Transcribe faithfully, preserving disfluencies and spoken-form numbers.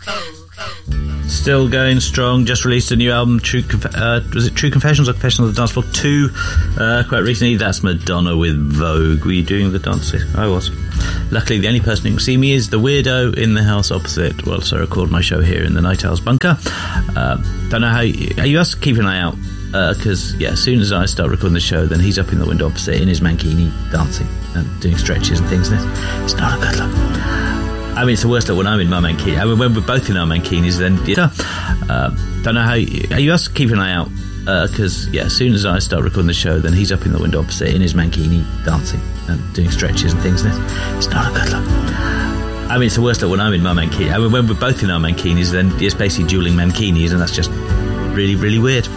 Still going strong. Just released a new album. True, Conf- uh, was it True Confessions or Confessions of the Dance Floor two? Uh, quite recently. That's Madonna with Vogue. Were you doing the dance? I was. Luckily, the only person who can see me is the weirdo in the house opposite. Well, so I record my show here in the Night Owl's bunker. Uh, don't know how. You, you have to keep an eye out because uh, yeah, as soon as I start recording the show, then he's up in the window opposite in his mankini dancing and doing stretches and things. And it's, it's not a good look. I mean, it's the worst look when I'm in my mankini. I mean, when we're both in our mankinis, then yeah. Uh, don't know how. You, you have to keep an eye out because uh, yeah, as soon as I start recording the show, then he's up in the window opposite in his mankini dancing and doing stretches and things. And it's, it's not a good look. I mean, it's the worst look when I'm in my mankini. I mean, when we're both in our mankinis, then it's basically dueling mankinis, and that's just really, really weird.